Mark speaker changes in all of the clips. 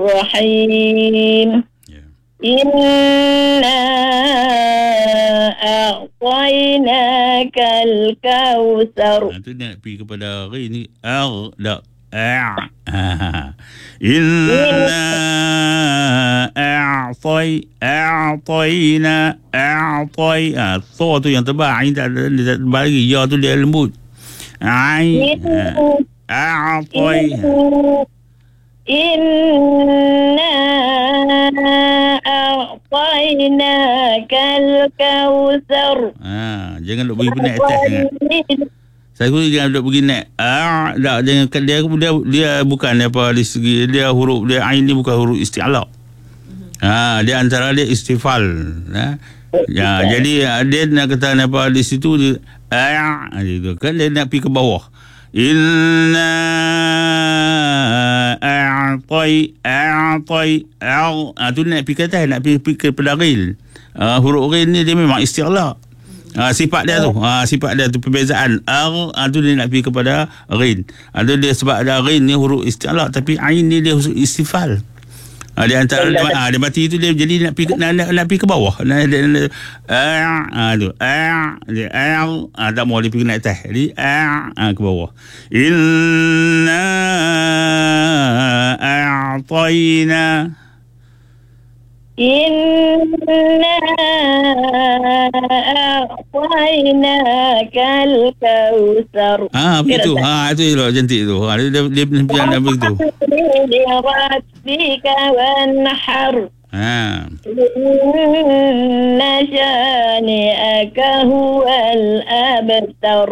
Speaker 1: Rahim. Inna a'tainakal kautsar.
Speaker 2: Itu nak pergi kepada ni tak inna a'tayna so tu yang tebal ain tak ada bagi ya tu dia lembut ain
Speaker 1: Inna a'tainakal kautsar.
Speaker 2: Jangan duk pergi naik atas sangat. Saya pun jangan duk pergi naik. Tak, jangan dia bukan apa dari segi dia huruf dia ain ni bukan huruf isti'la. Dia antara dia istifal. Ya, jadi dia nak kata apa di situ dia gitu kan dia nak pergi ke bawah. Inna tu nak pergi ke atas, nak pergi ke pedagil. Huruf ghain ni dia memang isti'la. Sifat dia tu perbezaan tu dia nak pergi kepada ghain. Tu dia sebab ada ghain ni huruf isti'la tapi ain ni dia huruf istifal. Dia antara dia mati itu dia jadi nak pergi nak pergi ke bawah. Tu tak mau dia pergi naik atas. Jadi ke bawah. Inna a'tayna
Speaker 1: a'tainakal kautsar.
Speaker 2: Begitu. Itu elok cantik tu. Dia berjalan begitu.
Speaker 1: Rabbika wanhar. Inna shani'aka huwal abtar.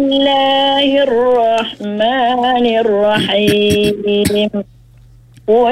Speaker 1: Bismillahirrahmanirrahim. Qul